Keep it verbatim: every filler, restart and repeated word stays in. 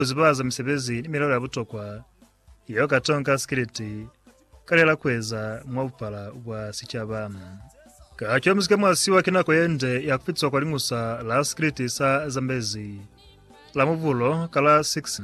Kuzibaza Msebezi nimirora butokwa iyo katonka skiriti karela kweza mwabupala bwa sicyabana kacyo muzike mwasi wakinako yende yakupitswa kwa lingusa la skiriti sa Zambezi la muvulo kala six